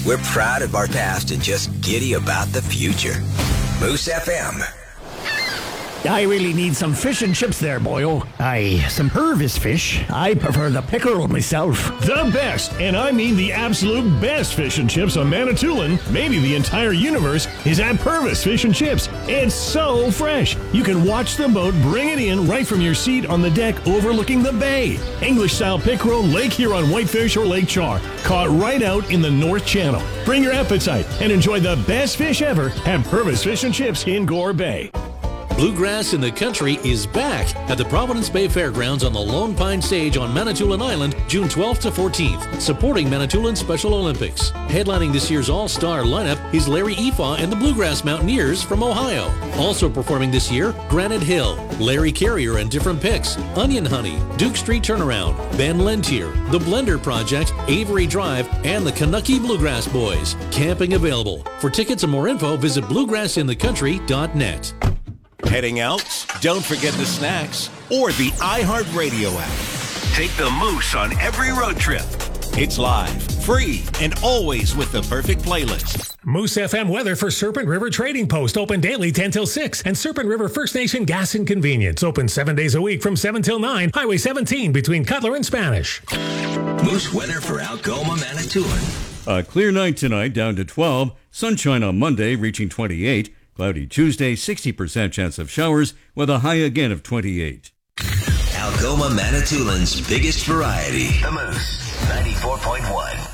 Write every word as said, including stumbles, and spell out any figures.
We're proud of our past and just giddy about the future. Moose F M. I really need some fish and chips there, boyo. Aye, some Purvis fish. I prefer the pickerel myself. The best, and I mean the absolute best fish and chips on Manitoulin, maybe the entire universe, is at Purvis Fish and Chips. It's so fresh. You can watch the boat bring it in right from your seat on the deck overlooking the bay. English-style pickerel, Lake Huron whitefish, or Lake Char, caught right out in the North Channel. Bring your appetite and enjoy the best fish ever at Purvis Fish and Chips in Gore Bay. Bluegrass in the Country is back at the Providence Bay Fairgrounds on the Lone Pine Stage on Manitoulin Island, June twelfth to fourteenth, supporting Manitoulin Special Olympics. Headlining this year's all-star lineup is Larry Efa and the Bluegrass Mountaineers from Ohio. Also performing this year, Granite Hill, Larry Carrier and Different Picks, Onion Honey, Duke Street Turnaround, Ben Lentier, The Blender Project, Avery Drive, and the Kanucky Bluegrass Boys. Camping available. For tickets and more info, visit bluegrass in the country dot net. Heading out? Don't forget the snacks or the iHeartRadio app. Take the Moose on every road trip. It's live, free, and always with the perfect playlist. Moose F M weather for Serpent River Trading Post, open daily ten till six, and Serpent River First Nation Gas and Convenience, open seven days a week from seven till nine, Highway seventeen between Cutler and Spanish. Moose weather for Algoma, Manitoulin. A clear night tonight, down to twelve. Sunshine on Monday, reaching twenty-eight. Cloudy Tuesday, sixty percent chance of showers, with a high again of twenty-eight. Algoma, Manitoulin's biggest variety. The Moose, ninety-four point one.